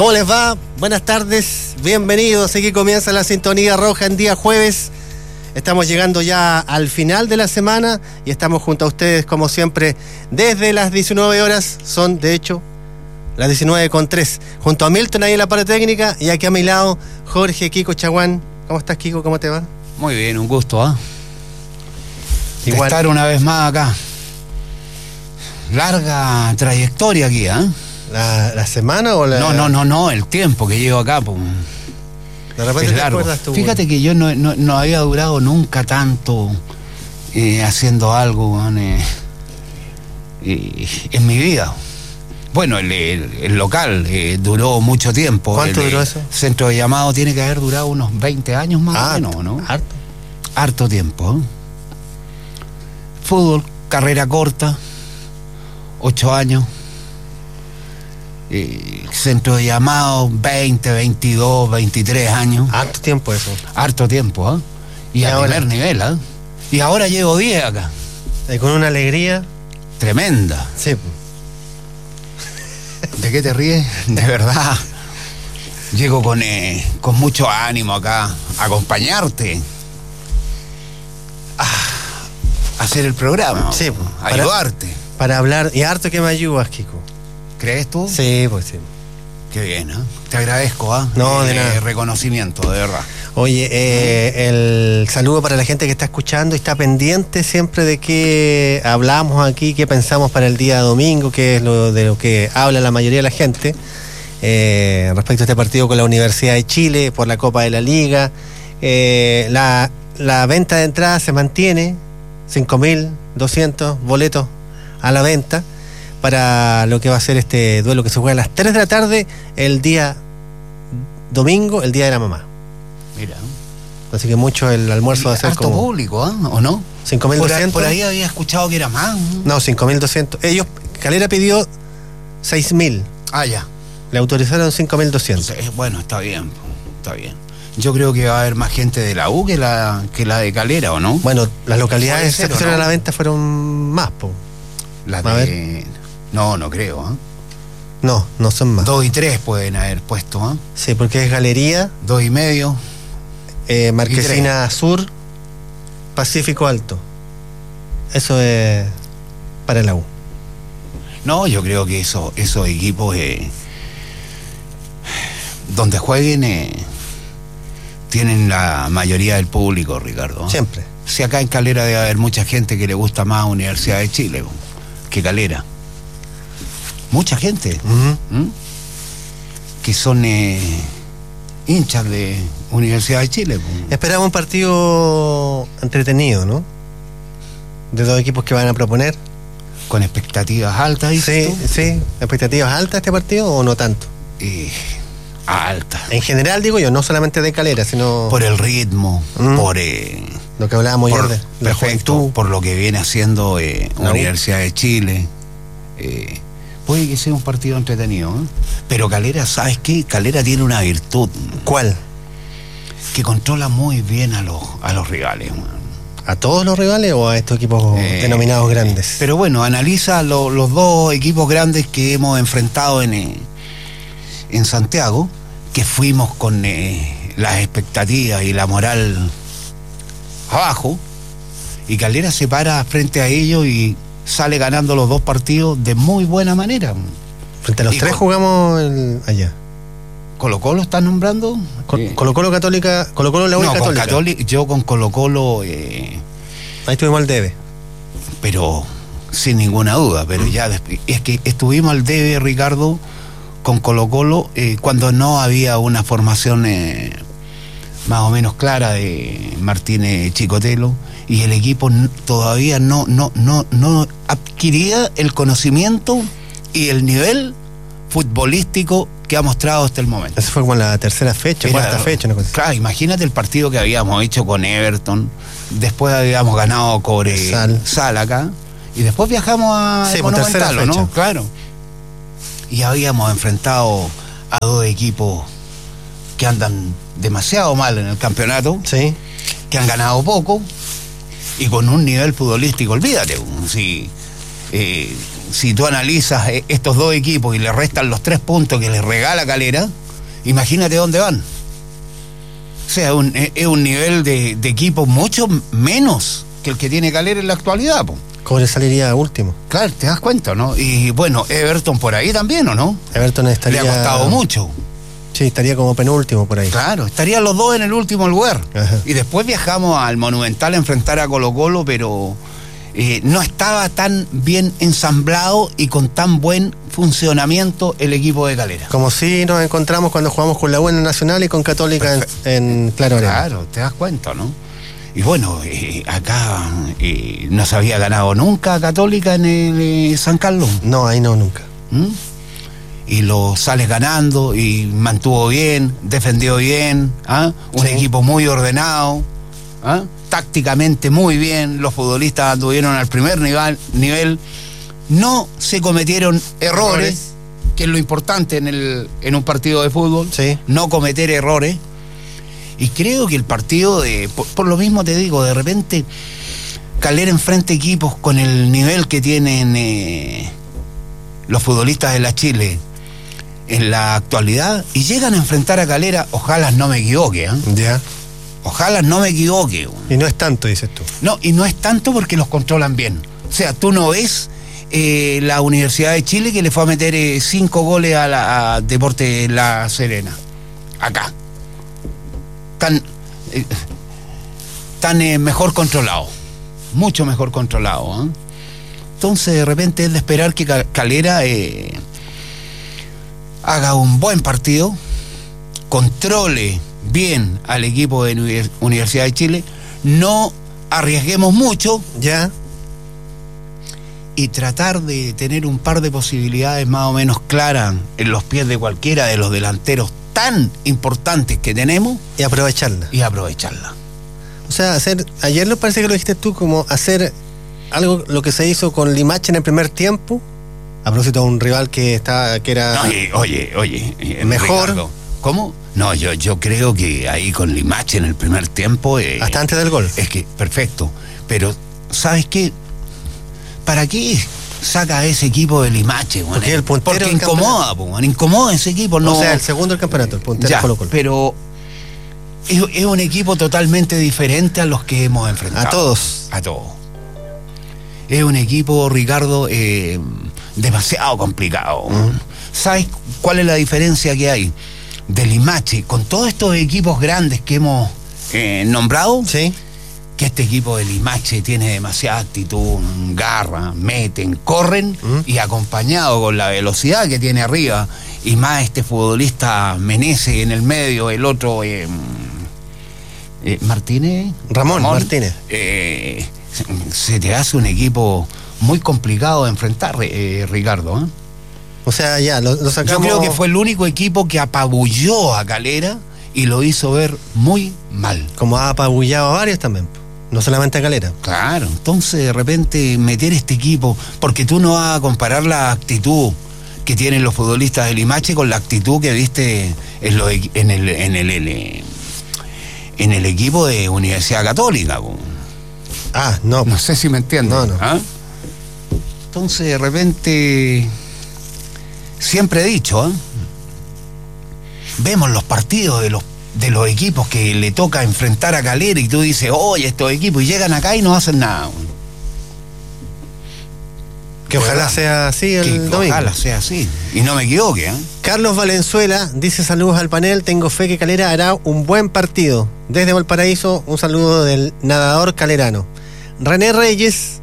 ¿Cómo les va? Buenas tardes, bienvenidos. Aquí comienza la Sintonía Roja en día jueves. Estamos llegando ya al final de la semana y estamos junto a ustedes como siempre desde las 19 horas. Son de hecho las 19:03. Junto a Milton ahí en la parte técnica y aquí a mi lado Jorge Kiko Chaguán. ¿Cómo estás, Kiko? ¿Cómo te va? Muy bien, un gusto, ¿ah? Igual. De estar una vez más acá. Larga trayectoria aquí, ¿ah? ¿La semana o la...? No, el tiempo que llevo acá, pues. De repente es te largo. acuerdas tú. Fíjate que yo no había durado nunca tanto haciendo algo en mi vida. Bueno, el local duró mucho tiempo. ¿Cuánto duró eso? Centro de llamado tiene que haber durado unos 20 años más o menos, ¿no? Harto tiempo. Fútbol, carrera corta, 8 años. Centro de llamado, 20, 22, 23 años. Harto tiempo eso. Harto tiempo, ¿eh? Y a primer nivel, ¿eh? Y ahora llevo 10 acá. Con una alegría tremenda. Sí. ¿De qué te ríes? De verdad. Llego con mucho ánimo acá a acompañarte. A hacer el programa. Sí, a ayudarte. Para hablar. Y harto que me ayudas, Kiko. ¿Crees tú? Sí, pues sí. Qué bien, ¿eh? Te agradezco, ¿ah? No, de nada. Reconocimiento, de verdad. Oye, el saludo para la gente que está escuchando y está pendiente siempre de qué hablamos aquí, qué pensamos para el día domingo, qué es de lo que habla la mayoría de la gente respecto a este partido con la Universidad de Chile por la Copa de la Liga. La venta de entradas se mantiene, 5.200 boletos a la venta para lo que va a ser este duelo que se juega a las 3 de la tarde el día domingo, el día de la mamá. Mira. Así que mucho el almuerzo va a ser harto como... público, ¿eh? ¿O no? 5.200. Por ahí había escuchado que era más. No, 5.200. Calera pidió 6.000. Ah, ya. Le autorizaron 5.200. Bueno, está bien. Yo creo que va a haber más gente de la U que la de Calera, ¿o no? Bueno, las localidades que se pusieron a la venta fueron más, po. Las de... No creo, ¿eh? No son más. 2 y 3 pueden haber puesto, ¿eh? Sí, porque es Galería. 2 y medio. Marquesina Sur, Pacífico Alto. Eso es para la U. No, yo creo que esos equipos donde jueguen tienen la mayoría del público, Ricardo, ¿eh? Siempre. Si acá en Calera debe haber mucha gente que le gusta más Universidad de Chile que Calera. Mucha gente. Uh-huh. Que son hinchas de Universidad de Chile. Esperamos un partido entretenido, ¿no? De dos equipos que van a proponer. Con expectativas altas, ¿dices tú? Sí. ¿Expectativas altas este partido o no tanto? Altas. En general, digo yo, no solamente de Calera, sino... Por el ritmo, por... lo que hablábamos ayer de la juventud. Por lo que viene haciendo Universidad de Chile. Puede que sea un partido entretenido, ¿eh? Pero Calera, ¿sabes qué? Calera tiene una virtud. ¿Cuál? Que controla muy bien a los rivales, man. ¿A todos los rivales o a estos equipos denominados grandes? Pero bueno, analiza los dos equipos grandes que hemos enfrentado en Santiago, que fuimos con las expectativas y la moral abajo, y Calera se para frente a ellos y sale ganando los dos partidos de muy buena manera. Frente a los tres jugamos allá. ¿Colo-Colo estás nombrando? Colo-Colo Católica, Colo-Colo la única Católica. Yo con Colo-Colo... ahí estuvimos al debe. Pero sin ninguna duda, pero ya es que estuvimos al debe, Ricardo, con Colo-Colo cuando no había una formación más o menos clara de Martínez Chicotelo, y el equipo todavía no adquiría el conocimiento y el nivel futbolístico que ha mostrado hasta el momento. Eso fue como la tercera fecha, cuarta fecha. Claro, imagínate el partido que habíamos hecho con Everton, después habíamos ganado Sal acá, y después viajamos a Monumental, ¿no? Claro. Y habíamos enfrentado a dos equipos que andan demasiado mal en el campeonato, sí, que han ganado poco y con un nivel futbolístico, olvídate, sí, si tú analizas estos dos equipos y le restan los 3 puntos que les regala Calera, imagínate dónde van. O sea, es un nivel de equipo mucho menos que el que tiene Calera en la actualidad, po. ¿Cómo le saliría último? Claro, te das cuenta, ¿no? Y bueno, Everton por ahí también, ¿o no? Everton estaría... Le ha costado mucho. Sí, estaría como penúltimo por ahí. Claro, estarían los dos en el último lugar. Ajá. Y después viajamos al Monumental a enfrentar a Colo-Colo, pero no estaba tan bien ensamblado y con tan buen funcionamiento el equipo de Calera. Como si nos encontramos cuando jugamos con la U en el Nacional y con Católica en Claro Arena. Claro, te das cuenta, ¿no? Y bueno, acá no se había ganado nunca Católica en el San Carlos. No, ahí no, nunca. Y lo sales ganando y mantuvo bien, defendió bien, un equipo muy ordenado, tácticamente muy bien, los futbolistas anduvieron al primer nivel, no se cometieron errores, que es lo importante en un partido de fútbol, sí. No cometer errores. Y creo que el partido, por lo mismo te digo, de repente Calera enfrenta equipos con el nivel que tienen los futbolistas de la Chile en la actualidad y llegan a enfrentar a Calera, ojalá no me equivoque, Ya. Ojalá no me equivoque. Y no es tanto, dices tú. No, y no es tanto porque los controlan bien. O sea, tú no ves la Universidad de Chile que le fue a meter 5 goles a Deportes La Serena. Acá. Tan mejor controlado. Mucho mejor controlado. Entonces, de repente es de esperar que Calera haga un buen partido, controle bien al equipo de Universidad de Chile, no arriesguemos mucho, ya, y tratar de tener un par de posibilidades más o menos claras en los pies de cualquiera de los delanteros tan importantes que tenemos y aprovecharla. O sea, ayer lo parece que lo dijiste tú, como hacer algo, lo que se hizo con Limache en el primer tiempo, a propósito de un rival que era... No, oye, mejor. Ricardo, ¿cómo? No, yo creo que ahí con Limache en el primer tiempo... hasta antes del gol. Es que, perfecto. Pero, ¿sabes qué? ¿Para qué saca a ese equipo de Limache, bueno? Porque el puntero... Porque incomoda, bueno, incomoda ese equipo. No, o sea, el segundo del campeonato, el puntero ya, Colo-Colo. Pero es un equipo totalmente diferente a los que hemos enfrentado. A todos. Es un equipo, Ricardo, demasiado complicado. ¿Sabes cuál es la diferencia que hay de Limache con todos estos equipos grandes que hemos nombrado? Sí. Que este equipo de Limache tiene demasiada actitud, garra, meten, corren, y acompañado con la velocidad que tiene arriba, y más este futbolista Menezes en el medio, el otro Martínez. Ramón Martínez. Se te hace un equipo muy complicado de enfrentar, Ricardo. O sea, ya, lo sacamos... Yo creo que fue el único equipo que apabulló a Calera y lo hizo ver muy mal. Como ha apabullado a varios también, no solamente a Calera. Claro, entonces de repente meter este equipo, porque tú no vas a comparar la actitud que tienen los futbolistas de Limache con la actitud que viste en el equipo de Universidad Católica. No. No sé si me entiendes. No. Entonces de repente, siempre he dicho, vemos los partidos de los equipos que le toca enfrentar a Calera y tú dices, oye, estos equipos, y llegan acá y no hacen nada. Que ojalá sea así el domingo. Ojalá sea así, y no me equivoque. Carlos Valenzuela dice: saludos al panel, tengo fe que Calera hará un buen partido. Desde Valparaíso, un saludo del nadador calerano. René Reyes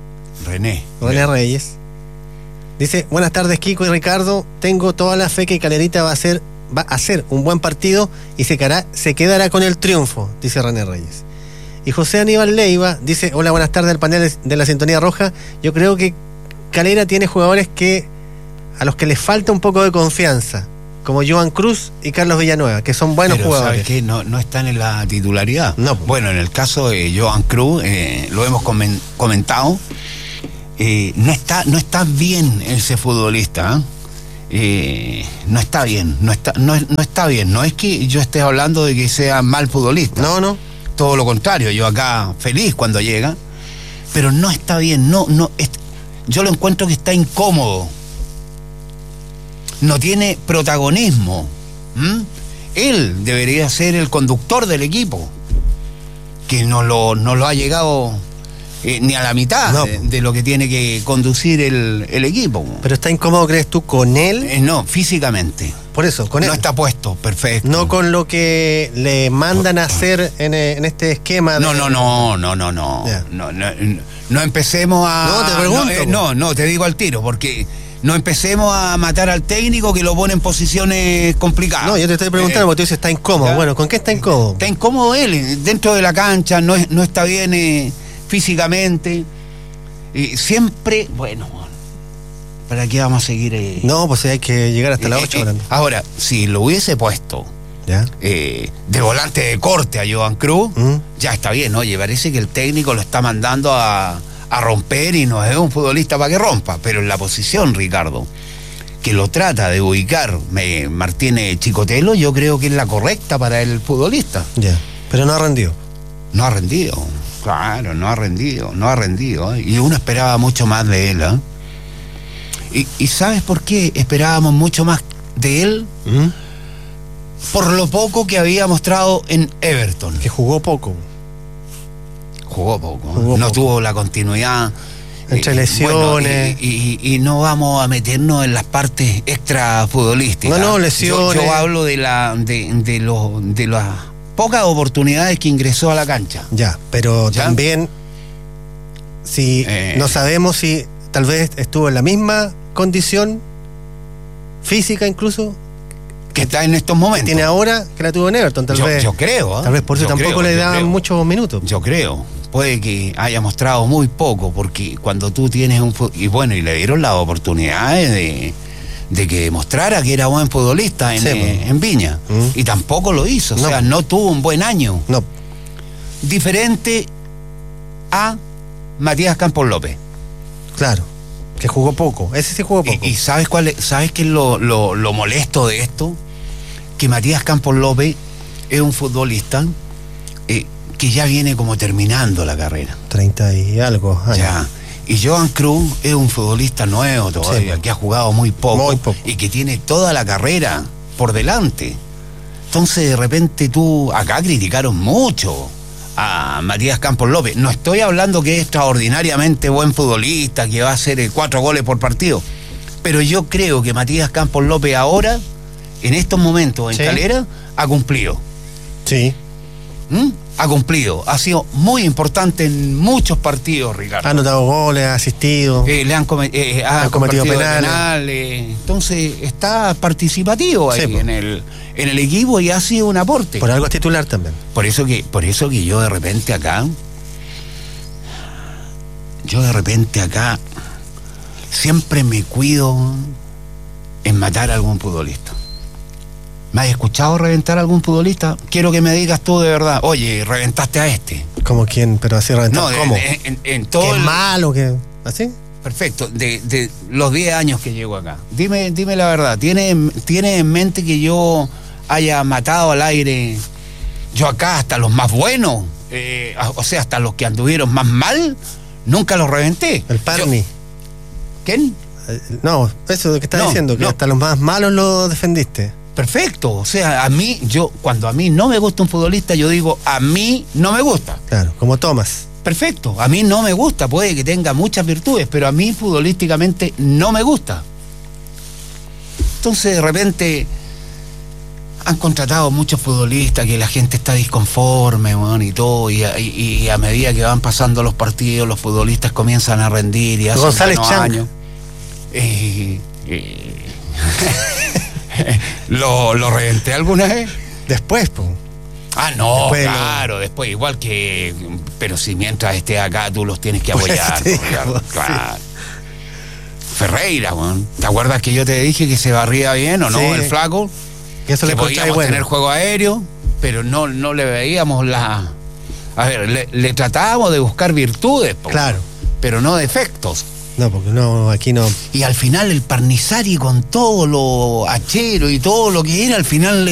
dice: buenas tardes, Kiko y Ricardo, tengo toda la fe que Calerita va a hacer un buen partido y se quedará con el triunfo, dice René Reyes. Y José Aníbal Leiva dice: hola, buenas tardes al panel de la Sintonía Roja. Yo creo que Calera tiene jugadores a los que les falta un poco de confianza, como Joan Cruz y Carlos Villanueva, que son buenos jugadores. ¿Sabes qué? No están en la titularidad. No. Bueno, en el caso de Joan Cruz, lo hemos comentado, no está bien ese futbolista. No está bien, no está bien. No es que yo esté hablando de que sea mal futbolista. No. Todo lo contrario, yo acá feliz cuando llega, pero no está bien. yo lo encuentro que está incómodo. No tiene protagonismo. Él debería ser el conductor del equipo, que no lo ha llegado ni a la mitad de lo que tiene que conducir el equipo. ¿Pero está incómodo, crees tú, con él? No, físicamente. Por eso, con él. No está puesto, perfecto. No con lo que le mandan a hacer en este esquema. No. Yeah. No empecemos a... No, te pregunto. No, te digo al tiro, porque no empecemos a matar al técnico que lo pone en posiciones complicadas. No, yo te estoy preguntando porque tú dices está incómodo. Bueno, ¿con qué está incómodo? Está incómodo él, dentro de la cancha, no está bien físicamente. Siempre, bueno, ¿para qué vamos a seguir? No, pues hay que llegar hasta las 8 hablando. Ahora, si lo hubiese puesto de volante de corte a Johan Cruz, ya está bien. Oye, parece que el técnico lo está mandando a romper y no es un futbolista para que rompa, pero en la posición, Ricardo, que lo trata de ubicar Martínez Chicotelo, yo creo que es la correcta para el futbolista. Ya, pero no ha rendido. No ha rendido, claro, no ha rendido. Y uno esperaba mucho más de él. ¿Y sabes por qué esperábamos mucho más de él? Por lo poco que había mostrado en Everton. Que jugó poco. No tuvo la continuidad. Entre lesiones. Bueno, y no vamos a meternos en las partes extra futbolísticas. No, lesiones. Yo hablo de las pocas oportunidades que ingresó a la cancha. Ya, pero también si no sabemos si tal vez estuvo en la misma condición física incluso que está en estos momentos. Que tiene ahora que la tuvo en Everton, tal vez. Yo creo. Tal vez por eso tampoco le daban muchos minutos. Yo creo. Puede que haya mostrado muy poco, porque cuando tú tienes y le dieron las oportunidades de que demostrara que era buen futbolista en Viña. Y tampoco lo hizo. O sea, no tuvo un buen año. No. Diferente a Matías Campos López. Claro, que jugó poco. Ese sí jugó poco. ¿Y sabes qué es lo molesto de esto? Que Matías Campos López es un futbolista que ya viene como terminando la carrera. 30 y algo años. Ya. Y Johan Cruz es un futbolista nuevo todavía, que ha jugado muy poco y que tiene toda la carrera por delante. Entonces, de repente acá criticaron mucho a Matías Campos López. No estoy hablando que es extraordinariamente buen futbolista, que va a hacer 4 goles por partido. Pero yo creo que Matías Campos López ahora, en estos momentos en Calera, ha cumplido. Sí. Ha cumplido, ha sido muy importante en muchos partidos, Ricardo. Ha anotado goles, ha asistido. Han cometido penales. Entonces está participativo ahí en el equipo y ha sido un aporte. Por algo es titular también. Por eso que yo de repente acá siempre me cuido en matar a algún futbolista. ¿Me has escuchado reventar a algún futbolista? Quiero que me digas tú de verdad. Oye, reventaste a este. ¿Cómo quién? Pero así reventar. No, ¿cómo? En todo. ¿Qué malo que así? Perfecto. De los 10 años que llego acá. Dime la verdad. ¿Tiene en mente que yo haya matado al aire? Yo acá hasta los más buenos, o sea, hasta los que anduvieron más mal, nunca los reventé. El Parni. ¿Quién? No, eso que estás diciendo, que hasta los más malos los defendiste. Perfecto, o sea, cuando a mí no me gusta un futbolista, yo digo, a mí no me gusta. Claro, como Tomás. Perfecto, a mí no me gusta, puede que tenga muchas virtudes, pero a mí futbolísticamente no me gusta. Entonces, de repente, han contratado muchos futbolistas que la gente está disconforme, y todo, y a medida que van pasando los partidos, los futbolistas comienzan a rendir y hacen González años. ¿Lo reventé alguna vez? Después, pues. Ah, no, después claro, después, igual que. Pero si mientras esté acá tú los tienes que apoyar. Pues, claro. Ferreira, man. ¿Te acuerdas que yo te dije que se barría bien o no? El flaco. Que eso le podíamos tener juego aéreo, pero no le veíamos la. A ver, le tratábamos de buscar virtudes, claro, pero no defectos. No, porque no, aquí no. Y al final el Parnizari con todo lo hachero y todo lo que era, al final